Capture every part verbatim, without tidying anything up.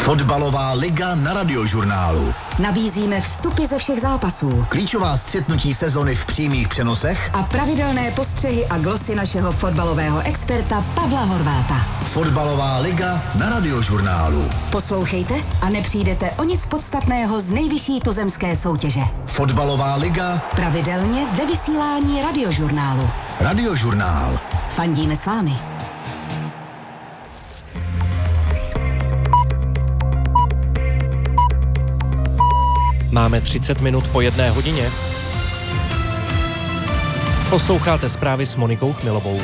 Fotbalová liga na Radiožurnálu. Nabízíme vstupy ze všech zápasů, Klíčová střetnutí sezony v přímých přenosech a pravidelné postřehy a glosy našeho fotbalového experta Pavla Horváta. Fotbalová liga na Radiožurnálu. Poslouchejte a nepřijdete o nic podstatného z nejvyšší tuzemské soutěže. Fotbalová liga pravidelně ve vysílání Radiožurnálu. Radiožurnál. Fandíme s vámi. Máme třicet minut po jedné hodině. Posloucháte zprávy s Monikou Chmilovou.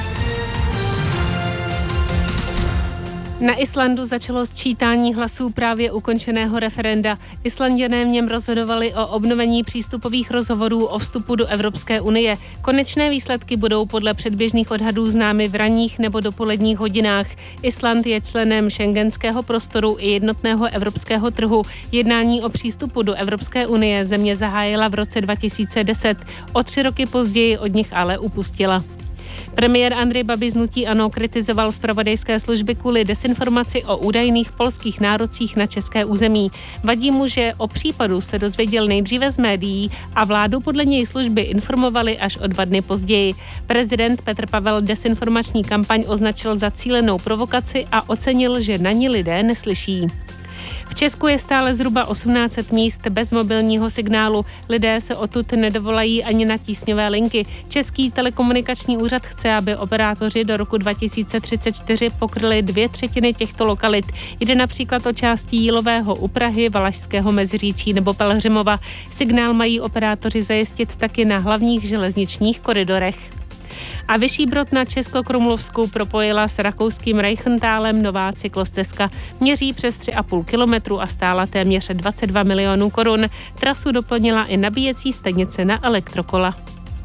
Na Islandu začalo sčítání hlasů právě ukončeného referenda. Islanďané v něm rozhodovali o obnovení přístupových rozhovorů o vstupu do Evropské unie. Konečné výsledky budou podle předběžných odhadů známy v ranních nebo dopoledních hodinách. Island je členem schengenského prostoru i jednotného evropského trhu. Jednání o přístupu do Evropské unie země zahájila v roce dva tisíce deset. O tři roky později od nich ale upustila. Premiér Andrej Babiš z hnutí ANO kritizoval zpravodajské služby kvůli desinformaci o údajných polských nárocích na české území. Vadí mu, že o případu se dozvěděl nejdříve z médií a vládu podle něj služby informovali až o dva dny později. Prezident Petr Pavel desinformační kampaň označil za cílenou provokaci a ocenil, že na ní lidé neslyší. V Česku je stále zhruba osmnáct set míst bez mobilního signálu. Lidé se odtud nedovolají ani na tísňové linky. Český telekomunikační úřad chce, aby operátoři do roku dva tisíce třicet čtyři pokryli dvě třetiny těchto lokalit. Jde například o části Jílového u Prahy, Valašského Meziříčí nebo Pelhřimova. Signál mají operátoři zajistit taky na hlavních železničních koridorech. A Vyšší Brod na Českokrumlovsku propojila s rakouským Reichentalem nová cyklostezka. Měří přes tři a půl kilometru a stála téměř dvacet dva milionů korun. Trasu doplnila i nabíjecí stanice na elektrokola.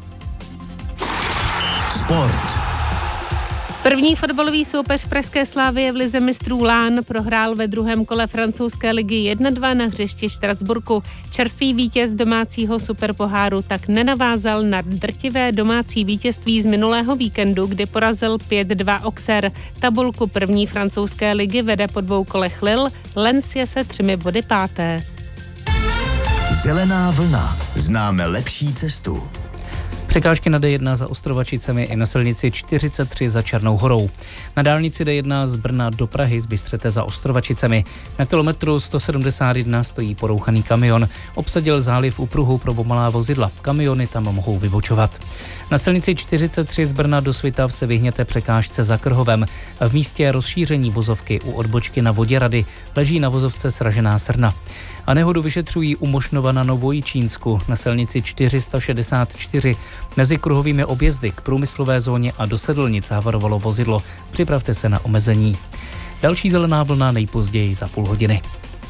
Sport. První fotbalový soupeř pražské Slavie v lize mistrů Lán prohrál ve druhém kole francouzské ligy jedna dva na hřišti Štrasburku. Čerstvý vítěz domácího superpoháru tak nenavázal na drtivé domácí vítězství z minulého víkendu, kdy porazil pět dva Auxerre. Tabulku první francouzské ligy vede po dvou kolech Lille, Lens je se třemi body páté. Zelená vlna. Známe lepší cestu. Překážky na D jedna za Ostrovačicemi i na silnici čtyřicet tři za Černou Horou. Na dálnici D jedna z Brna do Prahy z Bystřete za Ostrovačicemi. Na kilometru sto sedmdesát jedna stojí porouchaný kamion. Obsadil záliv u pruhu pro pomalá vozidla. Kamiony tam mohou vybočovat. Na silnici čtyřicet tři z Brna do Svitav se vyhněte překážce za Krhovem. V místě rozšíření vozovky u odbočky na Voděrady leží na vozovce sražená srna. A nehodu vyšetřují u Mošnova na Novojičínsku na silnici čtyři sta šedesát čtyři. Mezi kruhovými objezdy k průmyslové zóně a do Sedlnic havarovalo vozidlo. Připravte se na omezení. Další zelená vlna nejpozději za půl hodiny.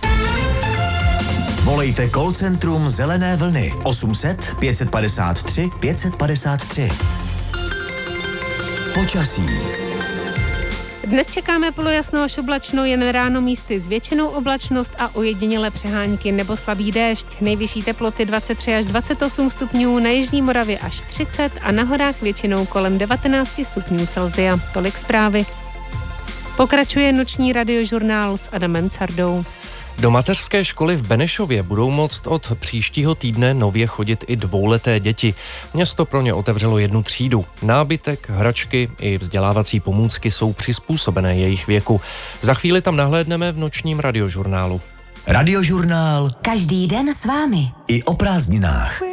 Volejte call centrum Zelené vlny osm set pět padesát tři pět padesát tři. Počasí. Dnes čekáme polojasno až oblačno, jen ráno místy s většinou oblačnost a ojedinělé přehánky nebo slabý déšť. Nejvyšší teploty dvacet tři až dvacet osm stupňů, na jižní Moravě až třicet a na horách většinou kolem devatenáct stupňů Celsia. Tolik zprávy. Pokračuje noční radiožurnál s Adamem Cardou. Do mateřské školy v Benešově budou moct od příštího týdne nově chodit i dvouleté děti. Město pro ně otevřelo jednu třídu. Nábytek, hračky i vzdělávací pomůcky jsou přizpůsobené jejich věku. Za chvíli tam nahlédneme v nočním radiožurnálu. Radiožurnál. Každý den s vámi. I o prázdninách.